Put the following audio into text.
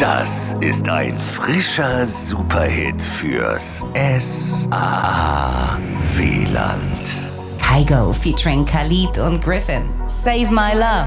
Das ist ein frischer Superhit fürs SAA-WLAND. Kygo featuring Khalid und Griffin. Save My Love.